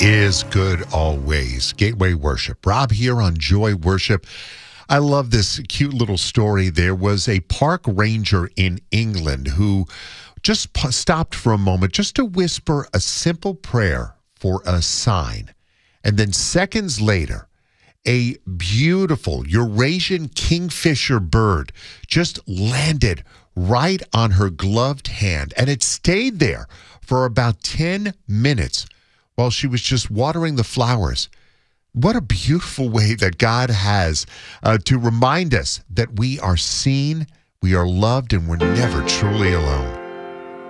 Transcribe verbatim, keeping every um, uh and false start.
is good always. Gateway Worship. Rob here on Joy Worship. I love this cute little story. There was a park ranger in England who just p- stopped for a moment just to whisper a simple prayer for a sign. And then seconds later, a beautiful Eurasian kingfisher bird just landed right on her gloved hand. And it stayed there for about ten minutes while she was just watering the flowers. What a beautiful way that God has uh, to remind us that we are seen, we are loved, and we're never truly alone.